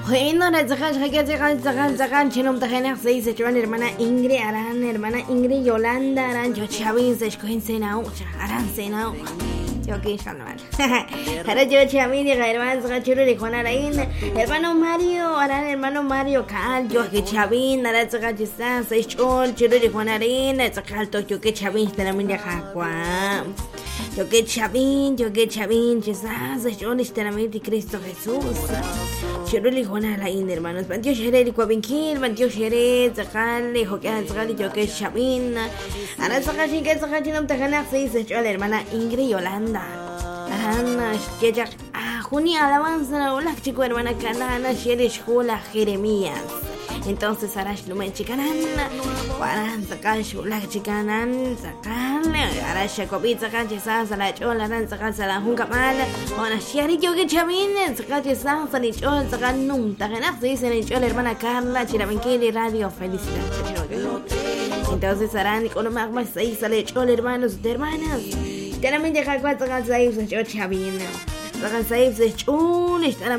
Bueno, zagan, chinum tajenak se dice Joan, hermana Ingrid Aran, hermana Ingrid Yolanda Aran, yo Chavin se escogen senao, Aran senao. Yo que mal. Ahora yo Chavin, hermano Zagachuro de Juan Araín, hermano Mario, Aran, hermano Mario Cal, yo que Chavin, Aran Zagachistan, se echó Chiro de Juan Araín, Zagalto, yo que Chavin, te la milla Jacua. Yo que Chavin, quizás yo literalmente Cristo Jesús. Yo le digo a la India, hermanos. Bantio Shere, Quabinkil, Bantio Shere, Zakal, Hokan, Zakal, yo que Chavin. Ana Zakashin, que Zakashin, Tajana, se dice yo la hermana Ingrid Yolanda. Ana, Shejak, Juni, alabanza, hola, chico, hermana Canana, Shere, Shula, Jeremías. Entonces Arash Lumen Chicanan, Waran Zakal Shula Chicanan, Zakal, Arash Jacobi Zakal Chesas, la Chola, Zakal Salah Hunkamal, Ona Shari Yogi Chamin, Zakal Chesas, la Chol, Zakal Num, Taganak, dice el Chol, hermana Carla, Chirabenquili, Radio Felicidad. Entonces Aran, con Magma 6, sale Chol, hermanos de hermanas. Claramente Zakal Zakal 6, Zakal Chavin, Zakal 6, Chun,